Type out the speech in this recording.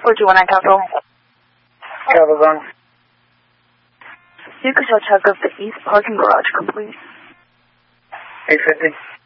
421 Capital. Capital Zone. You could check of the east parking garage, complete. 850.